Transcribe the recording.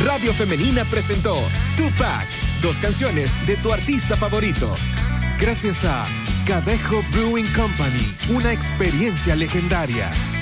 Radio Femenina presentó Tupac, 2 canciones de tu artista favorito. Gracias a Cadejo Brewing Company, una experiencia legendaria.